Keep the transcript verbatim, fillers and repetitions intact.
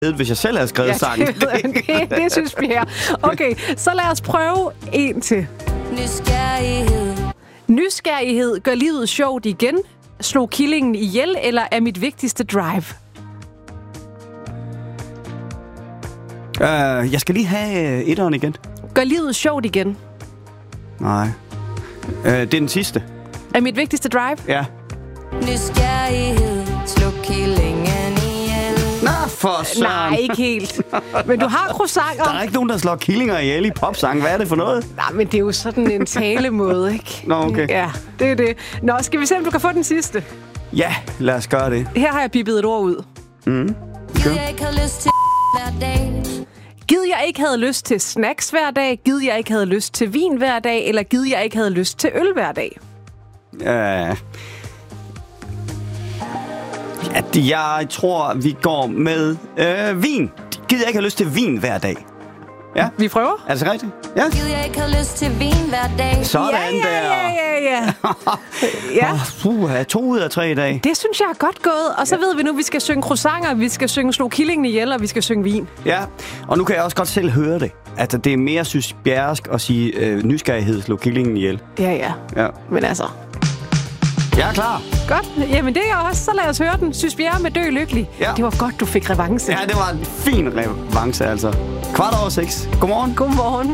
hvis jeg selv havde skrevet Ja, sangen. det, det, det synes vi her. Okay, så lad os prøve en til. Nysgerrighed. Nysgerrighed gør livet sjovt igen. Slog killingen ihjel, eller er mit vigtigste drive? Uh, jeg skal lige have uh, etteren igen. Gør livet sjovt igen. Nej. Uh, det er den sidste. Er mit vigtigste drive? Ja. Nysgerrighed. Slå killingen ihjel. Nå, for søren. Nej, ikke helt. Men du har croissanter. Der er ikke nogen, der slår killinger ihjel i popsang. Hvad er det for noget? Nej, men det er jo sådan en talemåde, ikke? Nå, okay. Ja, det er det. Nå, skal vi se, om du kan få den sidste? Ja, lad os gøre det. Her har jeg bippet et ord ud. Mm. Gid jeg ikke havde lyst til hver dag. Gid jeg ikke havde lyst til snacks hver dag, gid jeg ikke havde lyst til vin hver dag, eller gid jeg ikke havde lyst til øl hver dag? Uh, ja, jeg tror, vi går med uh, vin. Gider jeg ikke have lyst til vin hver dag? Ja. Vi prøver? Er det så rigtigt? Ja. Gid jeg ikke havde lyst til vin hver dag. Sådan ja, ja, der. ja, ja, ja. ja. Oh, puh, to ud af tre i dag. Det synes jeg er godt gået. Og så ja. ved vi nu, at vi skal synge croissanter, vi skal synge slå killingen ihjel, og vi skal synge vin. Ja, og nu kan jeg også godt selv høre det. Altså, det er mere synes bjersk at sige øh, nysgerrighed, slå killingen ihjel. Ja, ja. Ja. Men altså... Jeg er klar. Godt. Jamen det er jeg også. Så lad os høre den. Synes vi er med Dø Lykkelig. Ja. Det var godt, du fik revanche. Ja, det var en fin revanche, altså. Kvart over seks. Godmorgen. Godmorgen.